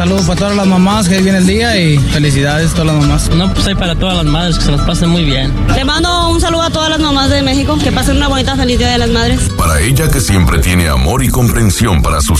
saludo para todas las mamás, que hoy viene el día y felicidades a todas las mamás. No, pues hay para todas las madres, que se las pasen muy bien. Le mando un saludo a todas las mamás de México, que pasen una bonita feliz Día de las Madres. Para ella, que siempre tiene amor y comprensión para sus